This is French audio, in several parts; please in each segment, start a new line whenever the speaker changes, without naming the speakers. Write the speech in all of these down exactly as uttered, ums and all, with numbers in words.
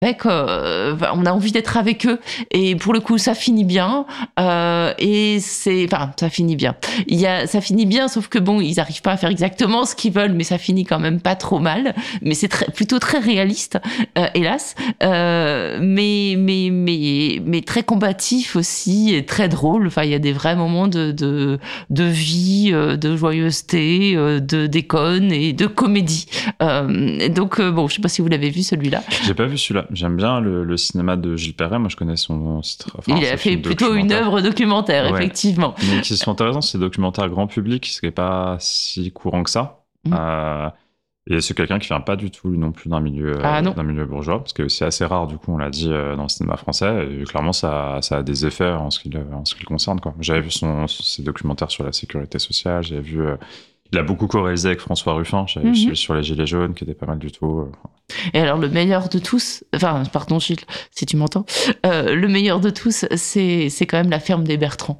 Mec, euh, on a envie d'être avec eux et pour le coup ça finit bien euh, et c'est enfin ça finit bien il y a ça finit bien sauf que bon ils arrivent pas à faire exactement ce qu'ils veulent mais ça finit quand même pas trop mal mais c'est très, plutôt très réaliste euh, hélas euh, mais mais mais mais très combatif aussi et très drôle enfin il y a des vrais moments de de de vie euh, de joyeuseté euh, de déconne et de comédie euh, donc euh, bon je sais pas si vous l'avez vu celui-là.
J'ai pas vu celui-là. J'aime bien le, le cinéma de Gilles Perret. Moi, je connais son. Enfin,
il a fait plutôt une œuvre documentaire, ouais. Effectivement.
Mais qui sont intéressants, c'est des documentaires grand public, ce qui n'est pas si courant que ça. Mmh. Euh, et c'est quelqu'un qui vient pas du tout non plus d'un milieu,
ah,
euh, d'un milieu bourgeois, parce que c'est assez rare, du coup, on l'a dit, euh, dans le cinéma français. Et clairement, ça, ça a des effets en ce qui le, en ce qui le concerne, quoi. J'avais vu son, ses documentaires sur la sécurité sociale, j'avais vu. Euh, Il a beaucoup co-réalisé avec François Ruffin, j'avais mm-hmm. vu sur les Gilets jaunes, qui était pas mal du tout.
Et alors, le meilleur de tous, enfin, pardon Gilles, si tu m'entends, euh, le meilleur de tous, c'est, c'est quand même La Ferme des Bertrands,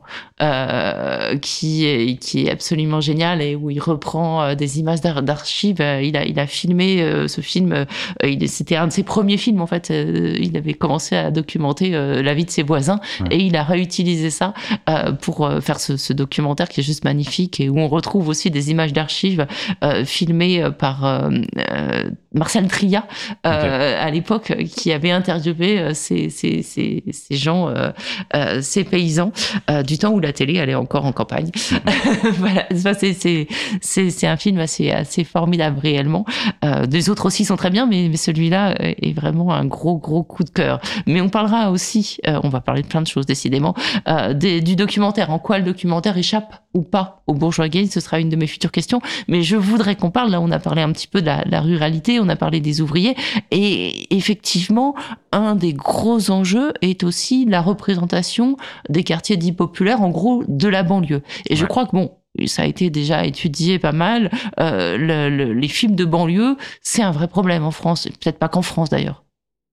euh, qui, est, qui est absolument génial et où il reprend euh, des images d'ar- d'archives. Il a, il a filmé euh, ce film, euh, il, c'était un de ses premiers films, en fait. Euh, il avait commencé à documenter euh, la vie de ses voisins ouais. et il a réutilisé ça euh, pour euh, faire ce, ce documentaire qui est juste magnifique et où on retrouve aussi des images d'archives euh, filmées par euh, euh, Marcel Tria euh, okay. à l'époque qui avait interviewé euh, ces, ces, ces, ces gens, euh, euh, ces paysans euh, du temps où la télé allait encore en campagne. Mm-hmm. Voilà, c'est, c'est, c'est, c'est un film assez, assez formidable réellement. Euh, les autres aussi sont très bien, mais, mais celui-là est vraiment un gros, gros coup de cœur. Mais on parlera aussi, euh, on va parler de plein de choses décidément, euh, des, du documentaire. En quoi le documentaire échappe ou pas au bourgeois gay, ce sera une de mes futures questions. Mais je voudrais qu'on parle, là on a parlé un petit peu de la, la ruralité, on a parlé des ouvriers, et effectivement, un des gros enjeux est aussi la représentation des quartiers dits populaires, en gros, de la banlieue. Et ouais. je crois que bon, ça a été déjà étudié pas mal, euh, le, le, les films de banlieue, c'est un vrai problème en France, peut-être pas qu'en France d'ailleurs.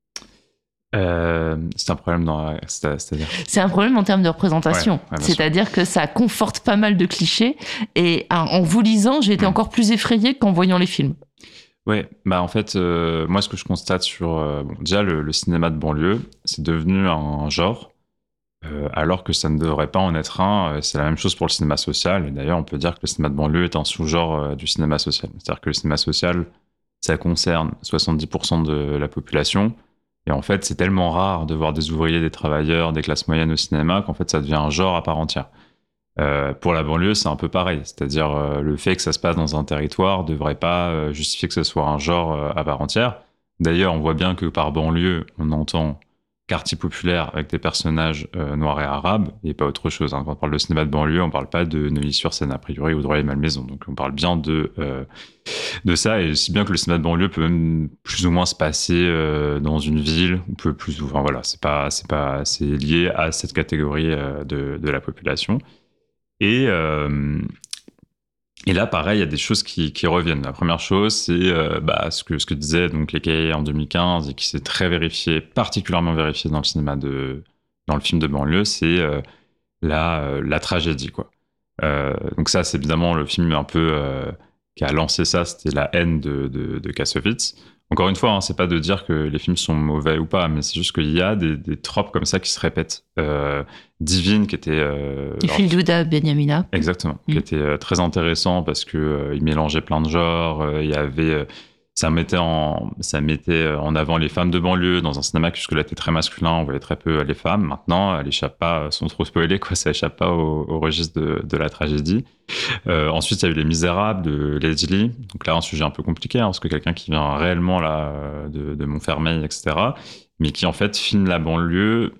Euh, c'est un problème dans, c'est-à-dire
c'est un problème en termes de représentation, ouais, ouais, c'est-à-dire sûr. Que ça conforte pas mal de clichés et en vous lisant j'ai été mmh. encore plus effrayée qu'en voyant les films.
Ouais, bah en fait euh, moi ce que je constate sur euh, bon, déjà le, le cinéma de banlieue c'est devenu un genre euh, alors que ça ne devrait pas en être un. C'est la même chose pour le cinéma social et d'ailleurs on peut dire que le cinéma de banlieue est un sous-genre euh, du cinéma social, c'est-à-dire que le cinéma social ça concerne soixante-dix pour cent de la population. Et en fait, c'est tellement rare de voir des ouvriers, des travailleurs, des classes moyennes au cinéma qu'en fait, ça devient un genre à part entière. Euh, pour la banlieue, c'est un peu pareil. C'est-à-dire, euh, le fait que ça se passe dans un territoire ne devrait pas euh, justifier que ce soit un genre euh, à part entière. D'ailleurs, on voit bien que par banlieue, on entend quartier populaire avec des personnages euh, noirs et arabes et pas autre chose. Hein. Quand on parle de cinéma de banlieue, on parle pas de Neuilly-sur-Seine, a priori, ou de Rueil-Malmaison. Donc, on parle bien de... Euh, de ça, et si bien que le cinéma de banlieue peut même plus ou moins se passer euh, dans une ville, ou peut plus, enfin voilà, c'est pas, c'est pas, c'est lié à cette catégorie euh, de, de la population. Et euh, et là, pareil, il y a des choses qui, qui reviennent. La première chose, c'est euh, bah, ce que ce que disait donc les cahiers en deux mille quinze et qui s'est très vérifié, particulièrement vérifié dans le cinéma de, dans le film de banlieue, c'est euh, la euh, la tragédie, quoi. Euh, donc ça, c'est évidemment le film un peu euh, qui a lancé ça, c'était La haine de, de, de Kassovitz. Encore une fois, hein, c'est pas de dire que les films sont mauvais ou pas, mais c'est juste qu'il y a des, des tropes comme ça qui se répètent. Euh, Divine, qui était... Euh,
Phil Douda, Benyamina.
Exactement, mmh. qui était euh, très intéressant parce qu'il euh, mélangeait plein de genres. Euh, il y avait... Euh, ça mettait, en, ça mettait en avant les femmes de banlieue dans un cinéma qui jusque-là était très masculin, on voyait très peu les femmes. Maintenant, elles échappent pas, sans trop spoiler, quoi, ça échappe pas au, au registre de, de la tragédie. Euh, ensuite, il y a eu Les Misérables de Lady Lee. Donc là, un sujet un peu compliqué, hein, parce que quelqu'un qui vient réellement là, de, de Montfermeil, et cetera, mais qui en fait filme la banlieue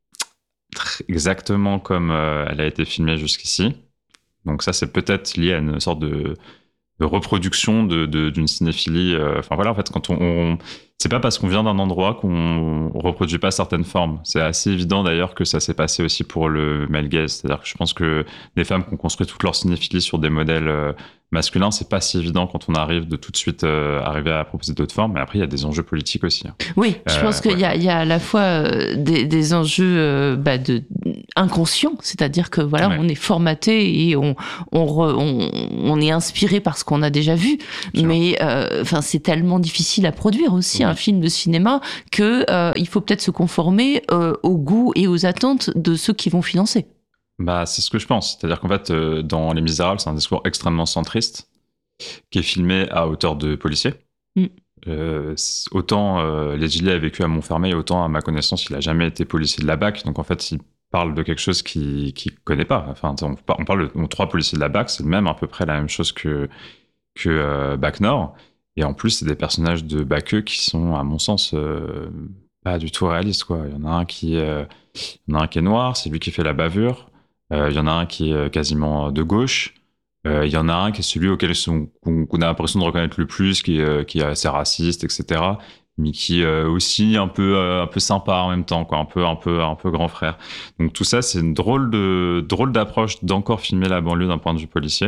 exactement comme euh, elle a été filmée jusqu'ici. Donc ça, c'est peut-être lié à une sorte de... de reproduction de, de, d'une cinéphilie. Enfin euh, voilà, en fait, quand on, on... c'est pas parce qu'on vient d'un endroit qu'on reproduit pas certaines formes. C'est assez évident d'ailleurs que ça s'est passé aussi pour le male gaze. C'est-à-dire que je pense que des femmes qui ont construit toute leur cinéphilie sur des modèles euh, masculins, c'est pas si évident quand on arrive de tout de suite euh, arriver à proposer d'autres formes. Mais après, il y a des enjeux politiques aussi. Hein.
Oui, je euh, pense qu'il ouais. y, a, il y a à la fois euh, des, des enjeux euh, bah, de inconscient, c'est-à-dire que voilà,
Ouais.
on est formaté et on on, re, on on est inspiré par ce qu'on a déjà vu,
Sûr.
mais enfin euh, c'est tellement difficile à produire aussi oui. un film de cinéma que euh, il faut peut-être se conformer euh, au goût et aux attentes de ceux qui vont financer.
Bah c'est ce que je pense, c'est-à-dire qu'en fait euh, dans Les Misérables, c'est un discours extrêmement centriste qui est filmé à hauteur de policier. Mm. Euh, autant euh, Legili a vécu à Montfermeil, autant à ma connaissance, il a jamais été policier de la B A C. Donc en fait, il parle de quelque chose qu'il qu'il connaît pas. Enfin, on, on parle de trois policiers de la B A C, c'est le même à peu près la même chose que que euh, B A C Nord. Et en plus, c'est des personnages de B A C E qui sont, à mon sens, euh, pas du tout réalistes, quoi. Il y en a un qui, euh, il y en a un qui est noir, c'est lui qui fait la bavure. Euh, il y en a un qui est quasiment de gauche. Euh, il y en a un qui est celui auquel on, qu'on a l'impression de reconnaître le plus, qui est, qui est assez raciste, et cetera. Mais qui est aussi un peu, euh, un peu sympa en même temps, quoi, un peu, un peu, un peu grand frère. Donc tout ça, c'est une drôle de, drôle d'approche d'encore filmer la banlieue d'un point de vue policier.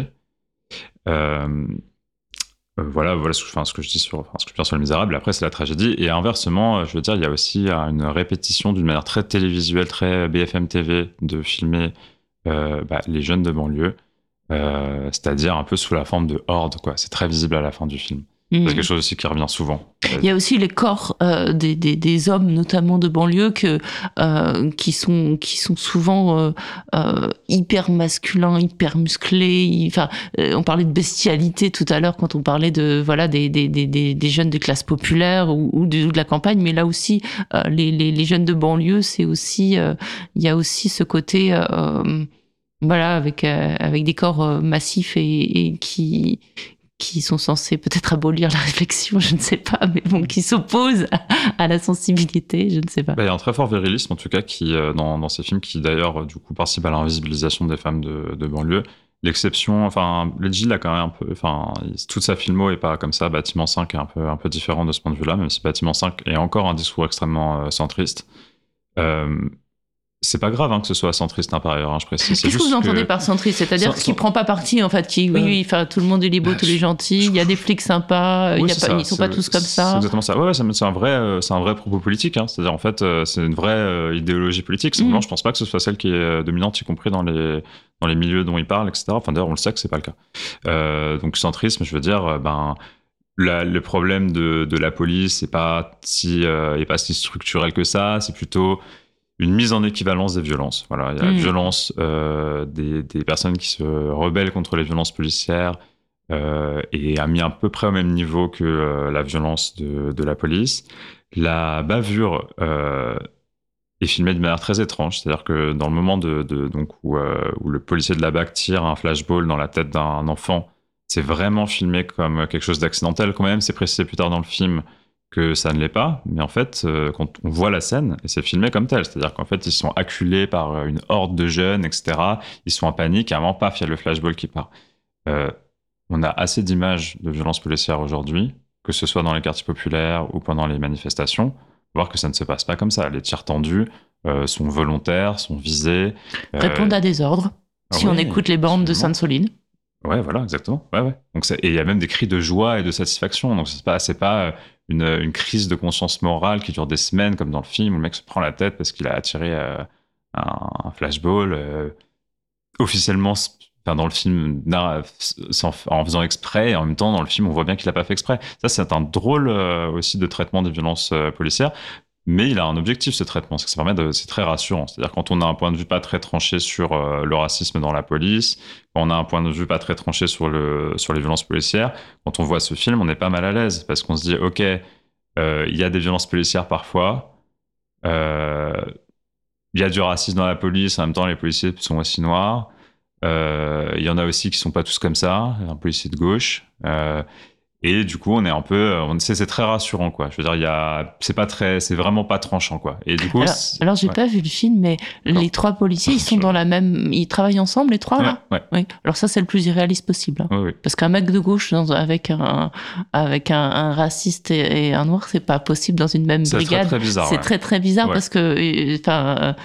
Euh, euh, voilà, voilà ce que, enfin, ce que je dis sur, enfin, ce que je pense sur Les Misérables. Après, c'est la tragédie. Et inversement, je veux dire, il y a aussi une répétition d'une manière très télévisuelle, très B F M T V, de filmer euh, bah, les jeunes de banlieue. Euh, c'est-à-dire un peu sous la forme de horde, quoi. C'est très visible à la fin du film. Mmh. C'est quelque chose aussi qui revient souvent.
Il y a aussi les corps euh, des, des, des hommes, notamment de banlieue, que, euh, qui, sont, qui sont souvent euh, euh, hyper masculins, hyper musclés. Enfin, euh, on parlait de bestialité tout à l'heure quand on parlait de voilà des, des, des, des jeunes des classes populaires ou, ou, de, ou de la campagne, mais là aussi, euh, les, les, les jeunes de banlieue, c'est aussi, il euh, y a aussi ce côté. Euh, Voilà, avec euh, avec des corps euh, massifs et, et qui qui sont censés peut-être abolir la réflexion, je ne sais pas, mais bon, qui s'opposent à, à la sensibilité, je ne sais pas.
Bah, il y a un très fort virilisme, en tout cas, qui euh, dans dans ces films, qui d'ailleurs du coup participe à l'invisibilisation des femmes de, de banlieue. L'exception, enfin, Legili a quand même un peu, enfin, toute sa filmo est pas comme ça. Bâtiment cinq est un peu un peu différent de ce point de vue-là, même si Bâtiment cinq est encore un discours extrêmement euh, centriste. Euh, C'est pas grave hein, que ce soit centriste hein, par ailleurs, hein, je précise.
Qu'est-ce que vous entendez que... par centriste ? C'est-à-dire sans, qu'il sans... prend pas parti, en fait, qui, oui, oui, enfin, tout le monde est les beaux, tous les gentils, il y a des flics sympas, oui, y a pas, ça, ils sont pas tous comme ça.
C'est exactement ça. Ouais, ouais, c'est un vrai, euh, c'est un vrai propos politique. Hein. C'est-à-dire, en fait, euh, c'est une vraie euh, idéologie politique. Simplement, mmh. je pense pas que ce soit celle qui est dominante, y compris dans les dans les milieux dont il parle, et cetera. Enfin, d'ailleurs, on le sait que c'est pas le cas. Euh, donc, centrisme, je veux dire, ben. La, le problème de, de la police, c'est pas si, euh, est pas si structurel que ça. C'est plutôt une mise en équivalence des violences. Voilà, il y a mmh. la violence euh, des, des personnes qui se rebellent contre les violences policières euh, et a mis à peu près au même niveau que euh, la violence de, de la police. La bavure euh, est filmée de manière très étrange, c'est-à-dire que dans le moment de, de, donc où, euh, où le policier de la B A C tire un flashball dans la tête d'un enfant, c'est vraiment filmé comme quelque chose d'accidentel quand même. C'est précisé plus tard dans le film que ça ne l'est pas, mais en fait, euh, quand on voit la scène, et c'est filmé comme tel, c'est-à-dire qu'en fait, ils sont acculés par une horde de jeunes, et cetera. Ils sont en panique, et à un moment, paf, il y a le flashball qui part. Euh, on a assez d'images de violences policières aujourd'hui, que ce soit dans les quartiers populaires ou pendant les manifestations, pour voir que ça ne se passe pas comme ça. Les tirs tendus euh, sont volontaires, sont visés.
Euh... Répondent à des ordres, si ah, on oui, écoute les bandes de Sainte-Soline.
Ouais, voilà, exactement. Ouais, ouais. Donc, et il y a même des cris de joie et de satisfaction. Donc, c'est pas, c'est pas une, une crise de conscience morale qui dure des semaines, comme dans le film, où le mec se prend la tête parce qu'il a attiré euh, un, un flashball. Euh, officiellement, enfin, dans le film, sans, en faisant exprès, et en même temps, dans le film, on voit bien qu'il a pas fait exprès. Ça, c'est un drôle euh, aussi de traitement des violences euh, policières. Mais il a un objectif, ce traitement, c'est que ça permet de, c'est très rassurant. C'est-à-dire quand on a un point de vue pas très tranché sur euh, le racisme dans la police, quand on a un point de vue pas très tranché sur le sur les violences policières, quand on voit ce film, on est pas mal à l'aise parce qu'on se dit, ok, euh, il y a des violences policières parfois, euh, il y a du racisme dans la police, en même temps les policiers sont aussi noirs, euh, il y en a aussi qui sont pas tous comme ça, un policier de gauche. Euh, Et du coup, on est un peu, on c'est, c'est très rassurant, quoi. Je veux dire, il y a, c'est pas très, c'est vraiment pas tranchant, quoi. Et du coup,
alors, alors j'ai ouais. pas vu le film, mais D'accord. les trois policiers, ils sont dans la même, ils travaillent ensemble, les trois,
ouais,
là.
Ouais.
Oui. Alors ça, c'est le plus irréaliste possible, hein.
Oui, oui.
Parce qu'un mec de gauche dans, avec un, avec un, un raciste et, et un noir, c'est pas possible dans une même
c'est
brigade.
C'est très très bizarre.
C'est
ouais.
très très bizarre
ouais.
parce que, enfin.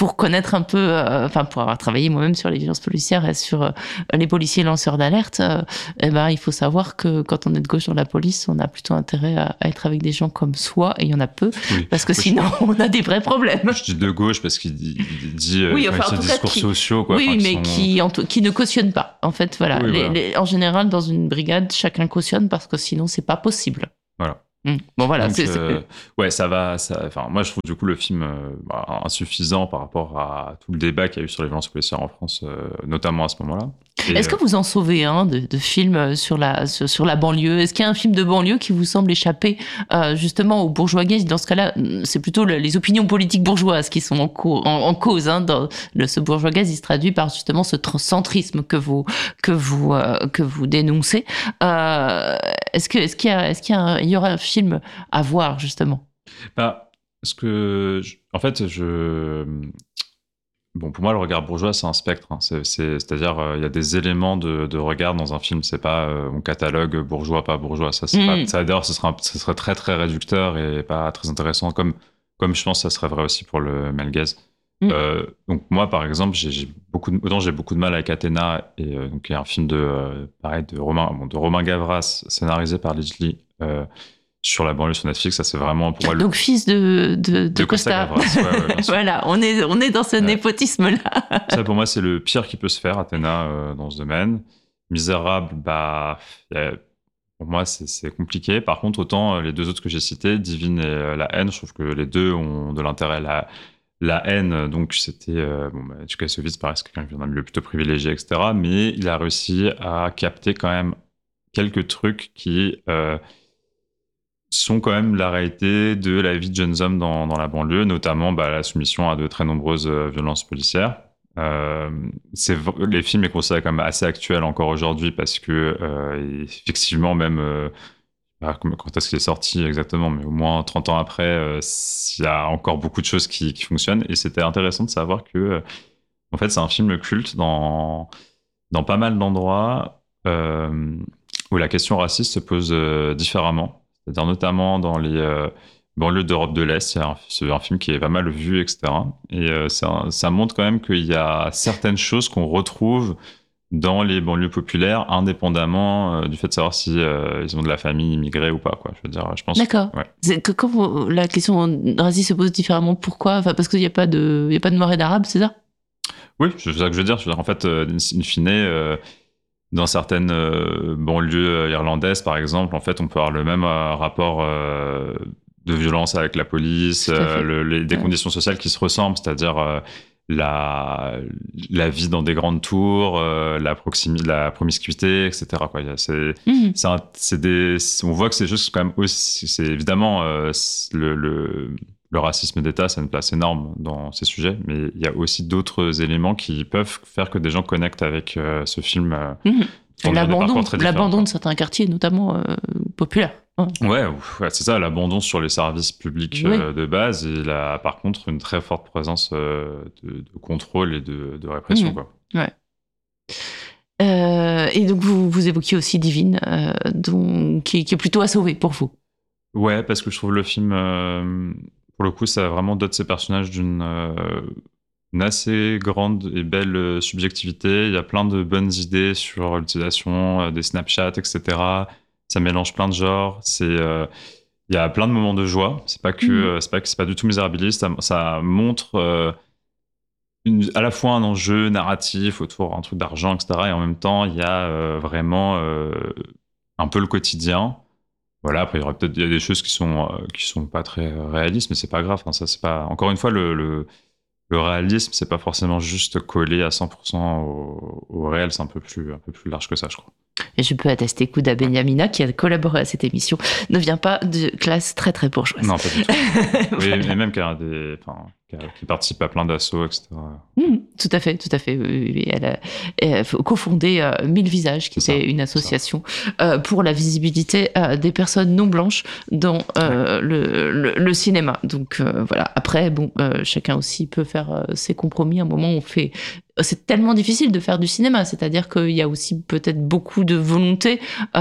pour connaître un peu, enfin, euh, pour avoir travaillé moi-même sur les violences policières et sur euh, les policiers lanceurs d'alerte, euh, eh ben, il faut savoir que quand on est de gauche dans la police, on a plutôt intérêt à, à être avec des gens comme soi, et il y en a peu, oui. parce que oui, sinon, je... on a des vrais problèmes.
Je dis de gauche parce qu'il dit, il dit
oui, enfin,
euh,
en tout
discours
cas, qui...
sociaux, quoi.
Oui,
enfin,
mais qui,
sont...
qui, en qui ne cautionnent pas. En fait, voilà.
Oui,
les,
voilà.
Les, en général, dans une brigade, chacun cautionne parce que sinon, c'est pas possible.
Voilà.
Mmh. Bon, voilà.
Donc,
c'est,
euh,
c'est...
ouais, ça va. Ça, enfin, moi, je trouve du coup le film euh, bah, insuffisant par rapport à tout le débat qu'il y a eu sur les violences policières en France, euh, notamment à ce moment-là.
Et Est-ce euh... que vous en sauvez un de, de film sur la, sur, sur la banlieue ? Est-ce qu'il y a un film de banlieue qui vous semble échapper euh, justement aux bourgeois gays ? Dans ce cas-là, c'est plutôt le, les opinions politiques bourgeoises qui sont en, co- en, en cause. Hein, dans le, ce bourgeois gay, il se traduit par justement ce centrisme que vous, que vous, euh, que vous dénoncez. Euh, est-ce, que, est-ce qu'il y, a, est-ce qu'il y, a un, il y aura un film à voir justement ?
Bah, parce que, je, en fait, je... Bon, pour moi, le regard bourgeois, c'est un spectre. Hein. C'est, c'est, c'est-à-dire, il euh, y a des éléments de, de regard dans un film. C'est pas euh, mon catalogue bourgeois, pas bourgeois. Ça, c'est mmh. pas, ça d'ailleurs, ce serait, un, ce serait très, très réducteur et pas très intéressant, comme, comme je pense que ça serait vrai aussi pour le male gaze. Mmh. Euh, donc, moi, par exemple, j'ai, j'ai beaucoup de, autant j'ai beaucoup de mal avec Athéna, et euh, donc, il y a un film de, euh, pareil, de Romain, bon, de Romain Gavras, scénarisé par Lidli, euh, sur la banlieue sur Netflix. Ça, c'est vraiment pour moi le...
Donc, fils de, de, de, de
Costa. Costa Gavras, ouais, ouais,
voilà, on est, on est dans ce ouais. népotisme-là.
Ça, pour moi, c'est le pire qui peut se faire, Athéna, euh, dans ce domaine. Misérable, bah, euh, pour moi, c'est, c'est compliqué. Par contre, autant euh, les deux autres que j'ai cités, Divine et euh, La haine, je trouve que les deux ont de l'intérêt. La, la haine, donc, c'était... Euh, bon, bah, Tchoukhaïevitch, paraît c'est quelqu'un qui vient d'un milieu plutôt privilégié, et cetera. Mais il a réussi à capter quand même quelques trucs qui... Euh, sont quand même la réalité de la vie de jeunes hommes dans, dans la banlieue, notamment bah, la soumission à de très nombreuses euh, violences policières. Euh, c'est, les films est considéré comme assez actuel encore aujourd'hui parce que euh, effectivement même euh, quand est-ce qu'il est sorti exactement, mais au moins trente ans après, euh, il y a encore beaucoup de choses qui, qui fonctionnent, et c'était intéressant de savoir que euh, en fait c'est un film culte dans, dans pas mal d'endroits euh, où la question raciste se pose euh, différemment. C'est-à-dire notamment dans les euh, banlieues d'Europe de l'Est, c'est un, c'est un film qui est pas mal vu, et cetera. Et euh, ça, ça montre quand même qu'il y a certaines choses qu'on retrouve dans les banlieues populaires, indépendamment euh, du fait de savoir si euh, ils ont de la famille immigrée ou pas, quoi. Je veux dire, je pense.
D'accord.
Ouais.
C'est que quand vous, la question raciste se pose différemment, pourquoi ? Enfin, parce qu'il n'y a pas de, il y a pas de Noirs et d'Arabes, c'est ça ?
Oui, c'est ça que je veux dire. Je veux dire, en fait, euh, in fine. Euh, Dans certaines euh, banlieues irlandaises, par exemple, en fait, on peut avoir le même euh, rapport euh, de violence avec la police, euh, le, les, des ouais. conditions sociales qui se ressemblent, c'est-à-dire euh, la, la vie dans des grandes tours, euh, la, proximi- la promiscuité, et cetera. Quoi. C'est, mmh. c'est un, c'est des, on voit que c'est juste quand même aussi, c'est évidemment euh, le, le Le racisme d'État, c'est une place énorme dans ces sujets, mais il y a aussi d'autres éléments qui peuvent faire que des gens connectent avec euh, ce film. Euh,
mmh. L'abandon, l'abandon de certains quartiers, notamment euh, populaires.
Ouais. Ouais, ouais, c'est ça, l'abandon sur les services publics oui. euh, de base, et là, par contre, une très forte présence euh, de, de contrôle et de, de répression. Mmh. Quoi.
Ouais. Euh, et donc, vous, vous évoquiez aussi Divine, euh, dont, qui, qui est plutôt à sauver pour vous.
Ouais, parce que je trouve le film... Euh, Pour le coup, ça vraiment dote ces personnages d'une euh, une assez grande et belle subjectivité. Il y a plein de bonnes idées sur l'utilisation euh, des Snapchat, et cetera. Ça mélange plein de genres. C'est, euh, il y a plein de moments de joie. C'est pas que, mmh. euh, c'est pas que c'est pas du tout misérabiliste. Ça, ça montre euh, une, à la fois un enjeu narratif autour d'un truc d'argent, et cetera. Et en même temps, il y a euh, vraiment euh, un peu le quotidien. Voilà, après il y aurait peut-être il y a des choses qui sont euh, qui sont pas très réalistes, mais c'est pas grave. Enfin, ça c'est pas. Encore une fois, le, le le réalisme, c'est pas forcément juste collé à cent pour cent au, au réel. C'est un peu plus un peu plus large que ça, je crois.
Et je peux attester qu'Ouda Benyamina, qui a collaboré à cette émission, ne vient pas de classe très très bourgeoise.
Non, pas du tout. Oui, et même qui a des, enfin, qui, a, qui participe à plein d'assauts, et cetera.
Mmh, Tout à fait, tout à fait. Elle a, elle a cofondé euh, Mille Visages, qui
C'est
était
ça,
une association euh, pour la visibilité euh, des personnes non blanches dans euh,
Ouais.
le, le, le cinéma. Donc euh, voilà. Après, bon, euh, chacun aussi peut faire euh, ses compromis. À un moment, on fait. C'est tellement difficile de faire du cinéma, c'est-à-dire qu'il y a aussi peut-être beaucoup de volonté.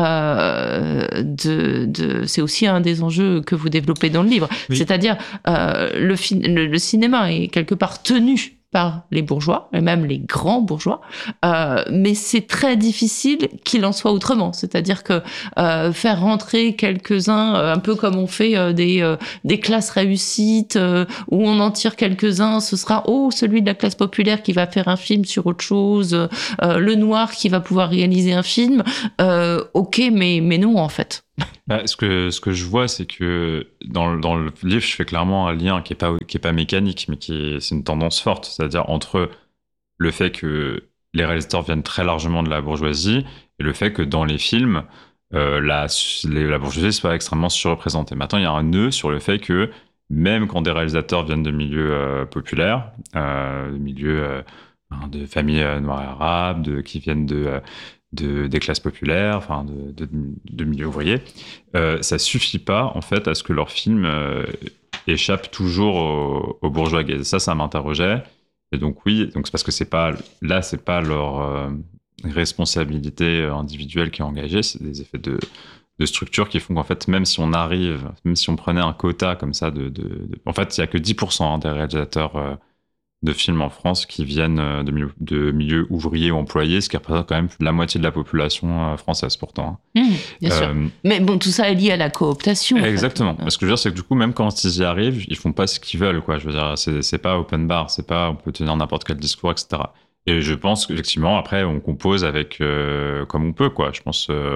Euh, de, de, c'est aussi un des enjeux que vous développez dans le livre.
Oui.
C'est-à-dire euh, le, fi- le, le cinéma est quelque part tenu par les bourgeois, et même les grands bourgeois, euh, mais c'est très difficile qu'il en soit autrement. C'est-à-dire que euh, faire rentrer quelques-uns, euh, un peu comme on fait euh, des, euh, des classes réussites, euh, où on en tire quelques-uns, ce sera oh celui de la classe populaire qui va faire un film sur autre chose, euh, le noir qui va pouvoir réaliser un film. Euh, ok, mais mais non en fait.
Bah, ce que ce que je vois, c'est que dans le, dans le livre, je fais clairement un lien qui est pas qui est pas mécanique, mais qui est, c'est une tendance forte, c'est-à-dire entre le fait que les réalisateurs viennent très largement de la bourgeoisie et le fait que dans les films, euh, la les, la bourgeoisie soit extrêmement surreprésentée. Maintenant, il y a un nœud sur le fait que même quand des réalisateurs viennent de milieux euh, populaires, euh, de milieux euh, de familles euh, noires et arabes, de, qui viennent de euh, de, des classes populaires, enfin de, de, de milieux ouvriers, euh, ça suffit pas en fait à ce que leur film euh, échappe toujours aux, aux bourgeois gays. Ça, ça m'interrogeait. Et donc oui, donc c'est parce que c'est pas là, c'est pas leur euh, responsabilité individuelle qui est engagée, c'est des effets de, de structure qui font qu'en fait, même si on arrive, même si on prenait un quota comme ça, de, de, de en fait, il y a que dix pour cent hein, des réalisateurs euh, de films en France qui viennent de milieux, de milieux ouvriers ou employés, ce qui représente quand même la moitié de la population française pourtant.
Mmh, bien euh, sûr. Mais bon, tout ça est lié à la cooptation.
Exactement.
En fait.
Ce que je veux dire, c'est que du coup, même quand ils y arrivent, ils font pas ce qu'ils veulent, quoi. Je veux dire, c'est, c'est pas open bar, c'est pas on peut tenir n'importe quel discours, et cetera. Et je pense qu'effectivement, après, on compose avec euh, comme on peut, quoi. Je pense euh,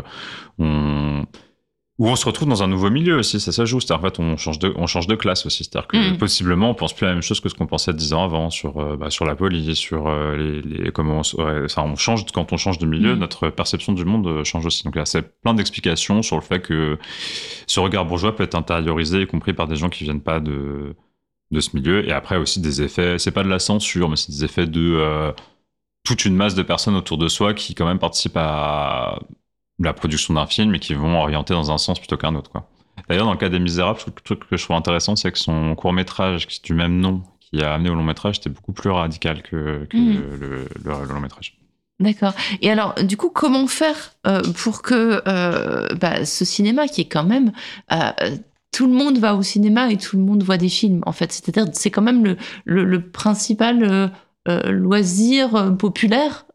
on Ou on se retrouve dans un nouveau milieu aussi, ça, ça joue. C'est-à-dire, en fait, on change de, on change de classe aussi. C'est-à-dire que mmh. possiblement, on pense plus la même chose que ce qu'on pensait dix ans avant sur, euh, bah, sur la police, sur euh, les, les, comment on, ouais, enfin, on change, quand on change de milieu, mmh. notre perception du monde change aussi. Donc là, c'est plein d'explications sur le fait que ce regard bourgeois peut être intériorisé, y compris par des gens qui viennent pas de, de ce milieu. Et après aussi des effets, c'est pas de la censure, mais c'est des effets de euh, toute une masse de personnes autour de soi qui quand même participent à la production d'un film et qui vont orienter dans un sens plutôt qu'un autre, quoi. D'ailleurs, dans le cas des Misérables, le truc que je trouve intéressant, c'est que son court-métrage du même nom qui a amené au long-métrage était beaucoup plus radical que, que mmh. le, le, le, le long-métrage.
D'accord. Et alors, du coup, comment faire euh, pour que euh, bah, ce cinéma qui est quand même... Euh, tout le monde va au cinéma et tout le monde voit des films, en fait. C'est-à-dire, c'est quand même le, le, le principal... Euh, Euh, loisir euh, populaire.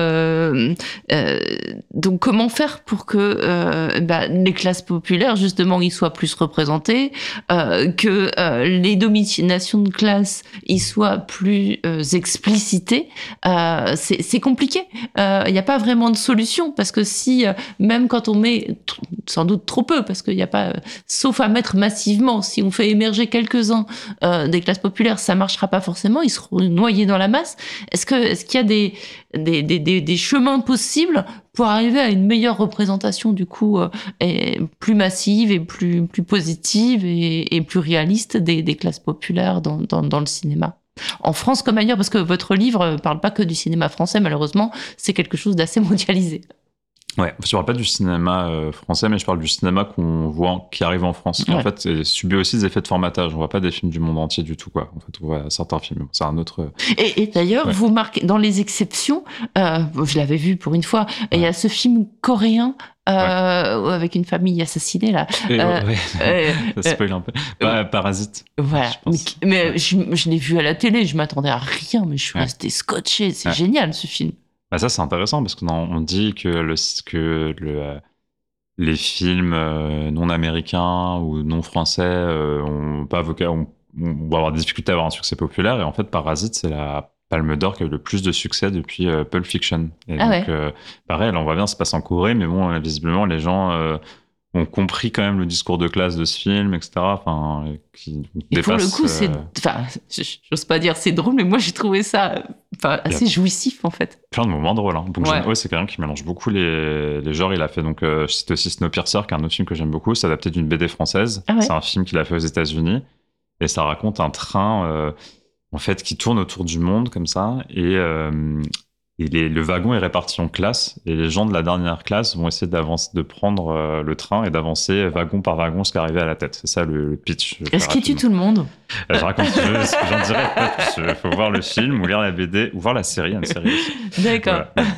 Euh, euh, donc, comment faire pour que euh, bah, les classes populaires, justement, y soient plus représentées, euh, que euh, les dominations de classe y soient plus euh, explicitées. Euh, c'est, c'est compliqué. Il euh, n'y a pas vraiment de solution, parce que si, euh, même quand on met, t- sans doute trop peu, parce qu'il n'y a pas, euh, sauf à mettre massivement, si on fait émerger quelques-uns euh, des classes populaires, ça ne marchera pas forcément, ils seront noyés dans la masse. Est-ce que, est-ce qu'il y a des, des, des, des, des chemins possibles pour arriver à une meilleure représentation, du coup, euh, et plus massive et plus, plus positive et, et plus réaliste des, des classes populaires dans, dans, dans le cinéma? En France comme ailleurs, parce que votre livre ne parle pas que du cinéma français, malheureusement, c'est quelque chose d'assez mondialisé.
Ouais, je parle pas du cinéma euh, français, mais je parle du cinéma qu'on voit, qui arrive en France. Ouais. En fait, c'est subit aussi des effets de formatage. On voit pas des films du monde entier du tout, quoi. En fait, on voit certains films. C'est un autre.
Et, et d'ailleurs, ouais. vous marquez dans les exceptions. Euh, je l'avais vu pour une fois. Ouais. Il y a ce film coréen. Euh, ouais. Avec une famille assassinée là.
Et euh, ouais. euh, ça spoil un peu. Pas, Parasite.
Voilà. Mais, mais je, je l'ai vu à la télé. Je m'attendais à rien, mais je suis ouais. restée scotchée. C'est ouais. génial ce film.
Bah ça c'est intéressant parce qu'on dit que le que le euh, les films euh, non américains ou non français euh, ont pas vocation, on, on va avoir des difficultés à avoir un succès populaire, et en fait Parasite c'est la Palme d'Or qui a eu le plus de succès depuis euh, Pulp Fiction. Et
ah
donc
ouais.
euh, pareil, là on voit bien, ça se passe en Corée, mais bon visiblement les gens euh, ont compris quand même le discours de classe de ce film, et cetera. Enfin, qui
et
dépasse,
pour le coup,
euh...
c'est, enfin, j'ose pas dire c'est drôle, mais moi j'ai trouvé ça, enfin, assez a... jouissif en fait.
Plein de moments drôles. Hein. Donc,
ouais.
ouais, c'est quelqu'un qui mélange beaucoup les, les genres. Il a fait donc, euh, je cite aussi Snowpiercer, qui est un autre film que j'aime beaucoup. C'est adapté d'une B D française.
Ah ouais.
C'est un film qu'il a fait aux États-Unis, et ça raconte un train. Euh, en fait, qui tourne autour du monde comme ça, et, euh, et les, le wagon est réparti en classes, et les gens de la dernière classe vont essayer d'avancer, de prendre euh, le train et d'avancer wagon par wagon jusqu'à arriver à la tête. C'est ça le, le pitch.
Est-ce qu'il tue tout le monde?
euh, Je raconte, je, ce que j'en dirais pas plus. Il faut voir le film ou lire la B D ou voir la série, une série aussi.
D'accord.
Voilà.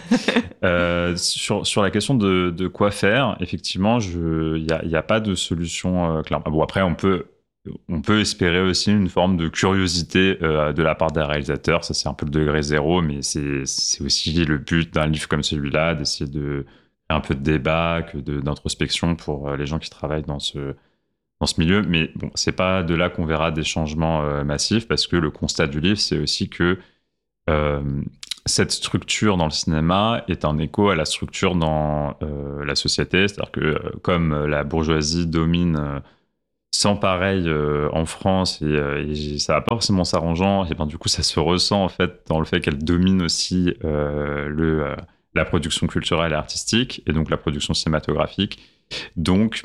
Euh, sur, sur la question de, de quoi faire, effectivement, il n'y a, y a pas de solution euh, claire. Bon, après, on peut, on peut espérer aussi une forme de curiosité euh, de la part des réalisateurs. Ça, c'est un peu le degré zéro, mais c'est, c'est aussi le but d'un livre comme celui-là, d'essayer de faire un peu de débat, que de, d'introspection pour euh, les gens qui travaillent dans ce, dans ce milieu. Mais bon, c'est pas de là qu'on verra des changements euh, massifs, parce que le constat du livre, c'est aussi que euh, cette structure dans le cinéma est un écho à la structure dans euh, la société. C'est-à-dire que euh, comme la bourgeoisie domine euh, sans pareil euh, en France, et, euh, et ça va pas forcément s'arrangeant, et ben du coup ça se ressent en fait dans le fait qu'elle domine aussi euh, le, euh, la production culturelle et artistique, et donc la production cinématographique. Donc,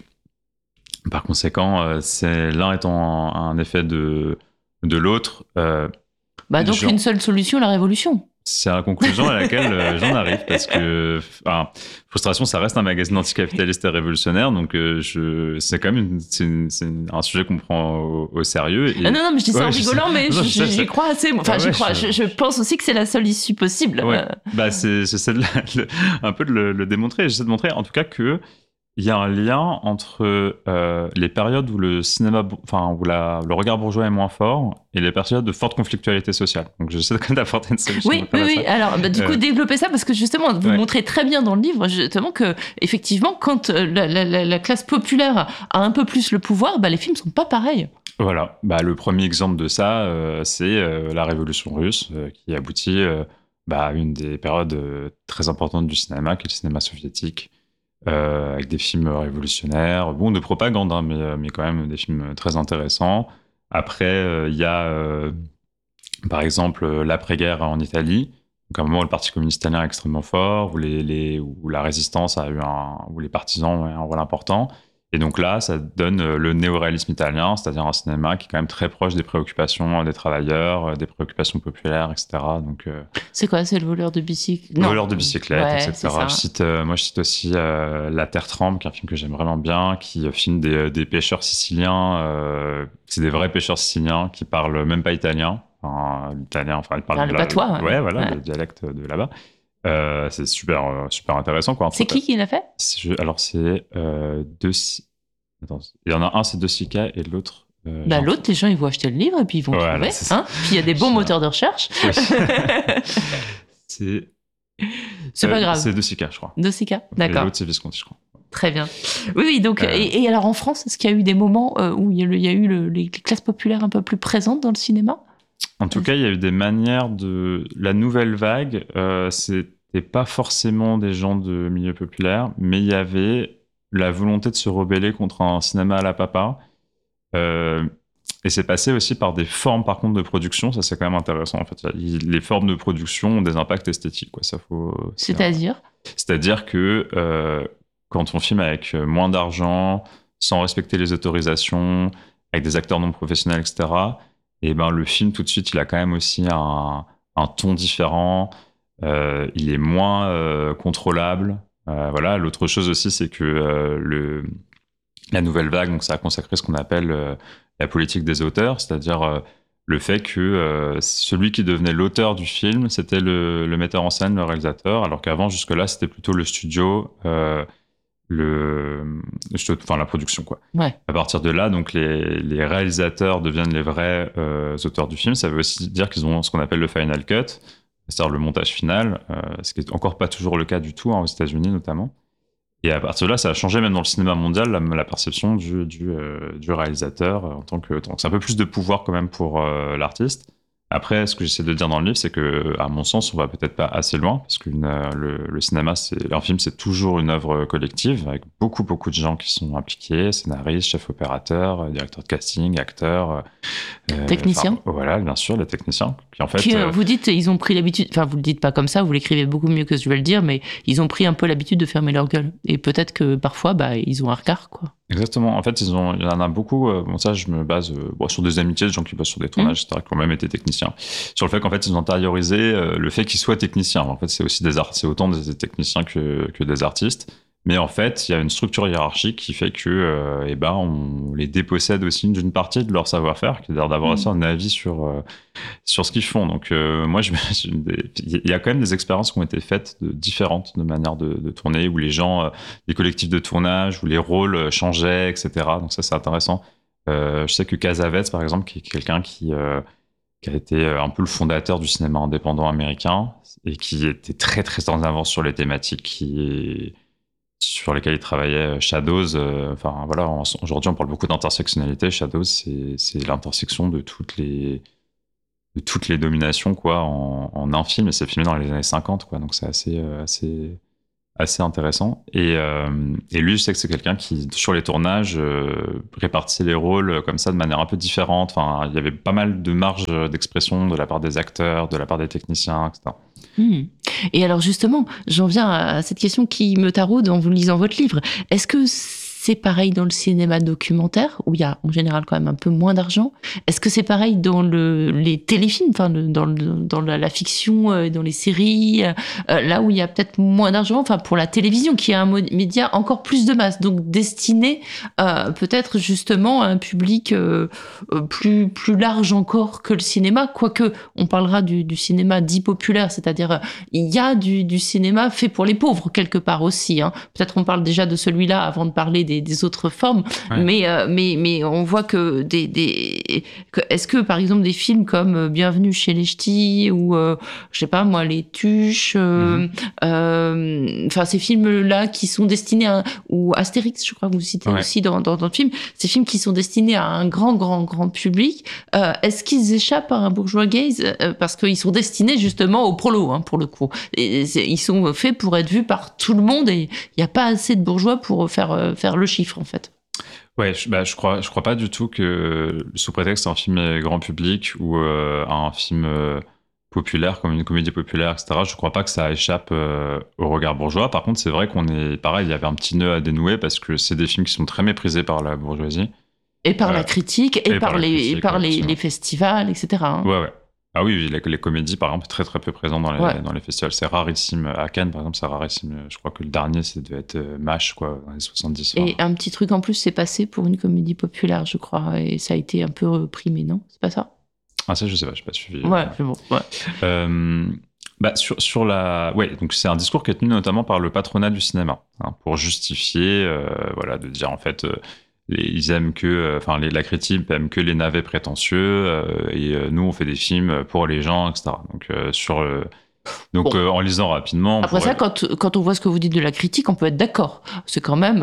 par conséquent, euh, c'est l'un étant un, un effet de, de l'autre. Euh,
bah donc genre... une seule solution, la révolution.
C'est la conclusion à laquelle euh, j'en arrive, parce que enfin, Frustration, ça reste un magazine anticapitaliste et révolutionnaire, donc euh, je, c'est quand même une, c'est une, c'est une, un sujet qu'on prend au, au sérieux. Et...
Ah non, non, mais je dis ça
ouais,
en rigolant, mais
non,
j'y, j'y crois assez. Enfin, ah ouais, j'y crois. Je... Je, je pense aussi que c'est la seule issue possible.
Ouais. Bah, c'est, j'essaie de la, le, un peu de le, le démontrer. J'essaie de montrer, en tout cas, que il y a un lien entre euh, les périodes où le cinéma, enfin où la, le regard bourgeois est moins fort, et les périodes de forte conflictualité sociale. Donc j'essaie quand même d'apporter une solution.
Oui, oui, oui. Alors bah, du coup, euh... développer ça, parce que justement, vous ouais. montrez très bien dans le livre justement que effectivement, quand la, la, la classe populaire a un peu plus le pouvoir, bah, les films sont pas pareils.
Voilà. Bah, le premier exemple de ça, euh, c'est euh, la Révolution russe, euh, qui aboutit euh, bah, à une des périodes euh, très importantes du cinéma, qui est le cinéma soviétique. Euh, avec des films révolutionnaires, bon, de propagande, hein, mais, mais quand même des films très intéressants. Après, il euh, y a, euh, par exemple, l'après-guerre en Italie, donc à un moment où le Parti communiste italien est extrêmement fort, où, les, les, où la résistance a eu un, où les partisans ont eu un rôle important. Et donc là, ça donne le néo-réalisme italien, c'est-à-dire un cinéma qui est quand même très proche des préoccupations des travailleurs, des préoccupations populaires, et cetera. Donc, euh...
c'est quoi? C'est le voleur de bicyclette?
Le voleur de bicyclette,
ouais,
et cetera. Je cite, euh, moi, je cite aussi euh, La Terre tremble, qui est un film que j'aime vraiment bien, qui filme des, des pêcheurs siciliens. Euh, c'est des vrais pêcheurs siciliens qui parlent même pas italien. Enfin, l'italien, enfin, ils parlent
ah, le patois.
Ouais, ouais, voilà, ouais. Le dialecte de là-bas. Euh, c'est super, euh, super intéressant, quoi.
C'est qui qui l'a fait?
C'est, alors, c'est euh, deux... Attends, il y en a un, c'est Dosica, et l'autre...
Euh, bah, l'autre, les gens, ils vont acheter le livre, et puis ils vont voilà, trouver. Hein, puis il y a des bons moteurs de recherche. Oui.
c'est...
C'est euh, pas grave.
C'est Dosica, je crois.
Dosica, d'accord.
Et l'autre, c'est Visconti, je crois.
Très bien. Oui, oui, donc... Euh... Et, et alors, en France, est-ce qu'il y a eu des moments euh, où il y a, le, il y a eu le, les, les classes populaires un peu plus présentes dans le cinéma?
En tout cas, il y a eu des manières de... La nouvelle vague, euh, c'était pas forcément des gens de milieu populaire, mais il y avait la volonté de se rebeller contre un cinéma à la papa. Euh, et c'est passé aussi par des formes, par contre, de production. Ça, c'est quand même intéressant, en fait. Les formes de production ont des impacts esthétiques, quoi. Ça faut...
C'est-à-dire ?
C'est-à-dire que euh, quand on filme avec moins d'argent, sans respecter les autorisations, avec des acteurs non professionnels, et cetera, et ben, le film, tout de suite, il a quand même aussi un, un ton différent. Euh, il est moins euh, contrôlable. Euh, voilà. L'autre chose aussi, c'est que euh, le, la nouvelle vague, donc ça a consacré ce qu'on appelle euh, la politique des auteurs, c'est-à-dire euh, le fait que euh, celui qui devenait l'auteur du film, c'était le, le metteur en scène, le réalisateur, alors qu'avant, jusque-là, c'était plutôt le studio, euh, le, enfin la production, quoi.
Ouais.
À partir de là, donc les, les réalisateurs deviennent les vrais euh, auteurs du film. Ça veut aussi dire qu'ils ont ce qu'on appelle le final cut, c'est-à-dire le montage final, euh, ce qui est encore pas toujours le cas du tout, hein, aux États-Unis notamment. Et à partir de là, ça a changé même dans le cinéma mondial la, la perception du, du, euh, du réalisateur en tant que. Donc c'est un peu plus de pouvoir quand même pour euh, l'artiste. Après, ce que j'essaie de dire dans le livre, c'est que, à mon sens, on va peut-être pas assez loin, parce que euh, le, le cinéma, c'est, un film, c'est toujours une œuvre collective, avec beaucoup, beaucoup de gens qui sont impliqués, scénaristes, chefs opérateurs, directeurs de casting, acteurs.
Euh, techniciens.
Voilà, bien sûr, les techniciens, Puis en fait,
Qui,
euh,
vous dites, ils ont pris l'habitude, enfin vous le dites pas comme ça, vous l'écrivez beaucoup mieux que je vais le dire, mais ils ont pris un peu l'habitude de fermer leur gueule. Et peut-être que parfois, bah, ils ont un regard, quoi.
Exactement. En fait, ils ont, il y en a beaucoup. Euh, bon, ça, je me base euh, bon, sur des amitiés, des gens qui bossent sur des tournages, mmh. et cetera, qui ont même été techniciens. Sur le fait qu'en fait, ils ont intériorisé euh, le fait qu'ils soient techniciens. En fait, c'est aussi des art, c'est autant des techniciens que, que des artistes. Mais en fait, il y a une structure hiérarchique qui fait que, euh, eh ben, on les dépossède aussi d'une partie de leur savoir-faire, qui est d'avoir aussi mmh. un avis sur euh, sur ce qu'ils font. Donc, euh, moi, je, il y a quand même des expériences qui ont été faites de différentes de manières de, de tourner, où les gens, euh, les collectifs de tournage, où les rôles changeaient, et cetera. Donc ça, c'est intéressant. Euh, je sais que Cassavetes, par exemple, qui est quelqu'un qui euh, qui a été un peu le fondateur du cinéma indépendant américain et qui était très très en avance sur les thématiques qui sur lesquels il travaillait. Shadows, euh, enfin voilà, on, aujourd'hui on parle beaucoup d'intersectionnalité. Shadows, c'est, c'est l'intersection de toutes les de toutes les dominations quoi en, en un film, et c'est filmé dans les années cinquante quoi, donc c'est assez euh, assez assez intéressant. Et, euh, et lui, je sais que c'est quelqu'un qui, sur les tournages, euh, répartissait les rôles comme ça de manière un peu différente. Enfin, il y avait pas mal de marge d'expression de la part des acteurs, de la part des techniciens, et cetera.
Mmh. Et alors justement, j'en viens à cette question qui me taraude en vous lisant votre livre. Est-ce que c'est pareil dans le cinéma documentaire, où il y a en général quand même un peu moins d'argent? Est-ce que c'est pareil dans le, les téléfilms, enfin le, dans, le, dans la, la fiction, euh, dans les séries, euh, là où il y a peut-être moins d'argent, enfin pour la télévision, qui est un média encore plus de masse, donc destiné euh, peut-être justement à un public euh, plus, plus large encore que le cinéma, quoique on parlera du, du cinéma dit populaire, c'est-à-dire il y a du, du cinéma fait pour les pauvres quelque part aussi. Hein. Peut-être on parle déjà de celui-là avant de parler des des autres formes, ouais. mais, euh, mais, mais on voit que des, des... Est-ce que, par exemple, des films comme Bienvenue chez les Ch'tis ou, euh, je sais pas moi, Les Tuches, euh, mm-hmm. euh, enfin, ces films-là qui sont destinés à... ou Astérix, je crois que vous citez ouais. aussi dans, dans, dans le film, ces films qui sont destinés à un grand, grand, grand public, euh, est-ce qu'ils échappent à un bourgeois gaze euh, parce qu'ils sont destinés justement au prolo, hein, pour le coup. Et, ils sont faits pour être vus par tout le monde et il n'y a pas assez de bourgeois pour faire, faire le chiffre en fait.
Ouais, je, bah, je crois, je crois pas du tout que sous prétexte un film grand public ou euh, un film euh, populaire comme une comédie populaire, et cetera. Je crois pas que ça échappe euh, au regard bourgeois. Par contre, c'est vrai qu'on est pareil. Il y avait un petit nœud à dénouer parce que c'est des films qui sont très méprisés par la bourgeoisie
et par euh, la critique et, et par, par les, critique, et par les, les festivals, et cetera. Hein.
Ouais, ouais. Ah oui, les, les comédies, par exemple, très très peu présentes dans les, ouais. dans les festivals. C'est rarissime. À Cannes, par exemple, c'est rarissime. Je crois que le dernier, ça devait être MASH, quoi, dans les soixante-dix.
Et un petit truc en plus, c'est passé pour une comédie populaire, je crois, et ça a été un peu reprimé, non? C'est pas ça?
Ah ça, je sais pas, je n'ai pas suivi.
Ouais, c'est bon. Ouais.
Euh, bah, sur, sur la... Ouais, donc c'est un discours qui est tenu notamment par le patronat du cinéma, hein, pour justifier, euh, voilà, de dire en fait... Euh, ils aiment que, enfin, la critique aime que les navets prétentieux, euh, et euh, nous, on fait des films pour les gens, et cetera. Donc, euh, sur, euh, donc bon. euh, en lisant rapidement.
Après
pourrait...
ça, quand, quand on voit ce que vous dites de la critique, on peut être d'accord. C'est quand même.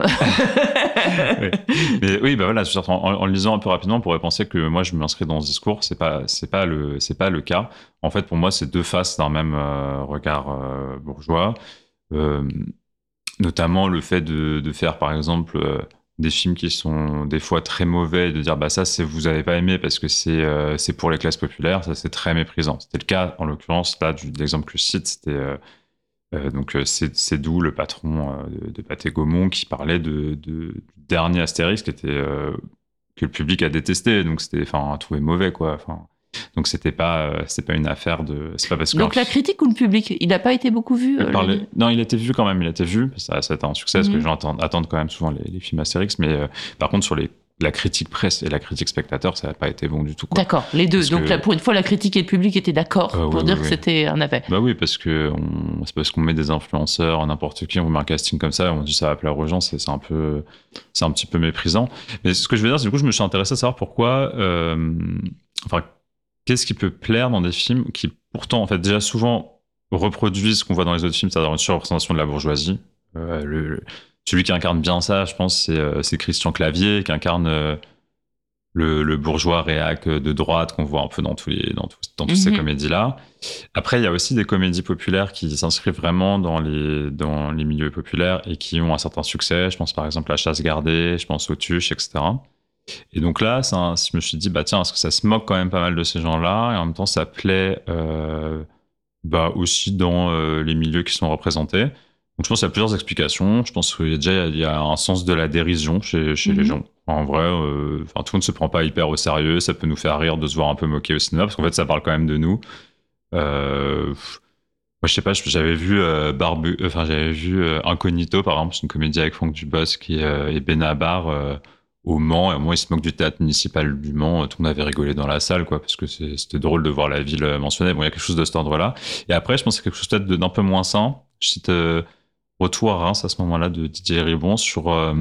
oui. Mais oui, bah voilà, en, en lisant un peu rapidement, on pourrait penser que moi, je m'inscris dans ce discours. C'est pas, c'est pas le, c'est pas le cas. En fait, pour moi, c'est deux faces d'un même euh, regard euh, bourgeois. Euh, notamment le fait de, de faire, par exemple. Euh, des films qui sont des fois très mauvais, de dire bah ça c'est vous avez pas aimé parce que c'est euh, c'est pour les classes populaires, ça c'est très méprisant. C'était le cas en l'occurrence là du, de l'exemple que je cite, c'était euh, euh, donc c'est c'est d'où le patron euh, de, de Pathé Gaumont qui parlait de, de du dernier Astérix qui était euh, que le public a détesté, donc c'était enfin trouvé mauvais quoi. Enfin donc c'était pas euh, c'est pas une affaire de c'est pas parce que
donc la critique ou le public il n'a pas été beaucoup vu euh,
parlait... le... non il a été vu quand même il a été vu ça ça a été un succès mm-hmm. parce que les gens attendent, attendent quand même souvent les, les films Astérix mais euh, par contre sur les la critique presse et la critique spectateur ça n'a pas été bon du tout quoi.
D'accord les deux parce donc que... là, pour une fois la critique et le public étaient d'accord euh, pour oui, dire oui, que oui. c'était un navet.
Bah oui parce que on... c'est parce qu'on met des influenceurs n'importe qui on met un casting comme ça et on dit ça va plaire aux gens c'est, c'est un peu c'est un petit peu méprisant mais ce que je veux dire c'est du coup je me suis intéressé à savoir pourquoi euh... enfin qu'est-ce qui peut plaire dans des films qui, pourtant, en fait, déjà souvent reproduisent ce qu'on voit dans les autres films, c'est-à-dire une surreprésentation de la bourgeoisie. Euh, le, le, celui qui incarne bien ça, je pense, c'est, euh, c'est Christian Clavier, qui incarne euh, le, le bourgeois réac de droite qu'on voit un peu dans, tous les, dans, tout, dans toutes mm-hmm. ces comédies-là. Après, il y a aussi des comédies populaires qui s'inscrivent vraiment dans les, dans les milieux populaires et qui ont un certain succès. Je pense par exemple à Chasse gardée, je pense aux Tuches, et cetera. Et donc là, c'est un, je me suis dit, bah tiens, est-ce que ça se moque quand même pas mal de ces gens-là, et en même temps, ça plaît euh, bah, aussi dans euh, les milieux qui sont représentés. Donc je pense qu'il y a plusieurs explications. Je pense qu'il y a déjà il y a un sens de la dérision chez, chez mm-hmm. les gens. En vrai, euh, tout le monde se prend pas hyper au sérieux. Ça peut nous faire rire de se voir un peu moquer au cinéma, parce qu'en fait, ça parle quand même de nous. Euh, moi, je sais pas, j'avais vu euh, Barbu, enfin j'avais vu euh, Incognito, par exemple, c'est une comédie avec Franck Dubosc et, euh, et Benabar euh, au Mans. Et au moins, ils se moquent du théâtre municipal du Mans. Tout le monde avait rigolé dans la salle, quoi, parce que c'était drôle de voir la ville mentionnée. Bon, il y a quelque chose de cet ordre-là. Et après, je pense que c'est quelque chose peut-être d'un peu moins sain. Je cite euh, Retour à Reims à ce moment-là de Didier Ribon sur euh,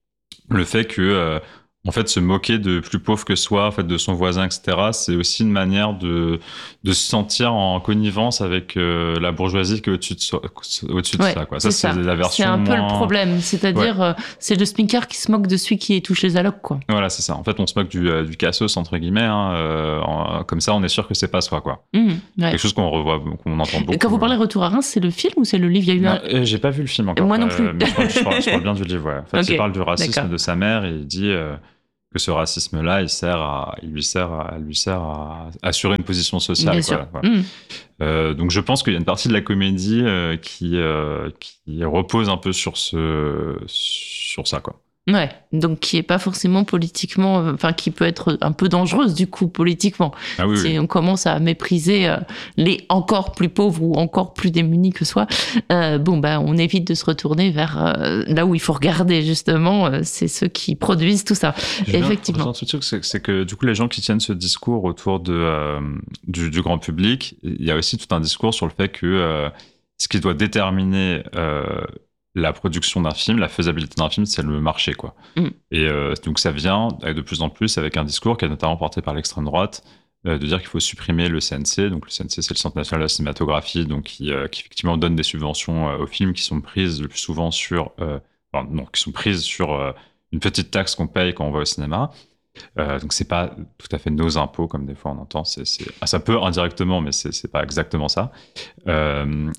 le fait que euh, en fait se moquer de plus pauvre que soi, en fait de son voisin, et cetera. C'est aussi une manière de de se sentir en connivence avec euh, la bourgeoisie qui est au-dessus de so au-dessus de
ouais,
ça, quoi. Ça
c'est
c'est la version.
C'est un peu
moins...
le problème, c'est-à-dire ouais. euh, c'est le sminkard qui se moque de celui qui touche les allocs, quoi.
Voilà, c'est ça. En fait, on se moque du euh, du cassos entre guillemets. Hein, euh, en, comme ça, on est sûr que c'est pas soi, quoi. Mmh, ouais. Quelque chose qu'on revoit, qu'on entend beaucoup.
Et quand vous parlez Retour à Reims, c'est le film ou c'est le livre? Il y a eu
non,
un...
euh, j'ai pas vu le film encore.
Moi non plus.
Euh, mais je, parle, je, parle, je parle bien du livre. Ouais. En fait, okay. Il parle du racisme de sa mère et il dit. Euh, que ce racisme-là, il sert à, il lui sert à, lui sert à assurer une position sociale.
Bien
quoi,
sûr.
voilà.
Mmh.
Euh, donc je pense qu'il y a une partie de la comédie euh, qui, euh, qui repose un peu sur ce, sur ça, quoi.
Ouais, donc qui est pas forcément politiquement, enfin qui peut être un peu dangereuse du coup politiquement.
Ah oui,
si
oui.
on commence à mépriser euh, les encore plus pauvres ou encore plus démunis que soi, euh, bon bah on évite de se retourner vers euh, là où il faut regarder justement, euh, c'est ceux qui produisent tout ça.
Je
effectivement.
C'est, c'est que du coup les gens qui tiennent ce discours autour de euh, du, du grand public, il y a aussi tout un discours sur le fait que euh, ce qui doit déterminer euh, la production d'un film, la faisabilité d'un film, c'est le marché, quoi. Mm. Et euh, donc ça vient de plus en plus avec un discours qui est notamment porté par l'extrême droite, euh, de dire qu'il faut supprimer le C N C. Donc le C N C, c'est le Centre national de la cinématographie, donc qui, euh, qui effectivement donne des subventions euh, aux films qui sont prises le plus souvent sur, euh, enfin, non, qui sont prises sur euh, une petite taxe qu'on paye quand on va au cinéma. Euh, donc c'est pas tout à fait nos impôts comme des fois on entend. C'est, c'est... Ah, ça peut indirectement, mais c'est, c'est pas exactement ça. Euh,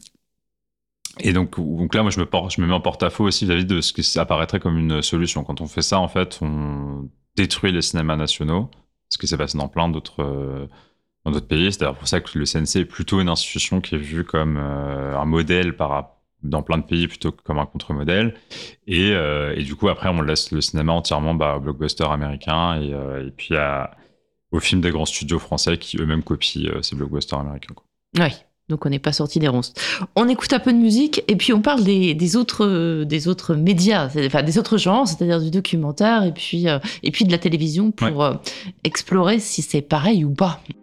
Et donc, donc là, moi, je me, porte, je me mets en porte-à-faux aussi vis-à-vis de ce qui apparaîtrait comme une solution. Quand on fait ça, en fait, on détruit les cinémas nationaux, ce qui s'est passé dans plein d'autres, euh, dans d'autres pays. C'est d'ailleurs pour ça que le C N C est plutôt une institution qui est vue comme euh, un modèle par, dans plein de pays plutôt que comme un contre-modèle. Et, euh, et du coup, après, on laisse le cinéma entièrement bah, au blockbuster américain et, euh, et puis à, aux films des grands studios français qui eux-mêmes copient euh, ces blockbusters américains, quoi.
Oui. Donc on n'est pas sorti des ronces. On écoute un peu de musique et puis on parle des, des autres des autres médias, enfin des autres genres, c'est-à-dire du documentaire et puis euh, et puis de la télévision pour ouais. euh, explorer si c'est pareil ou pas.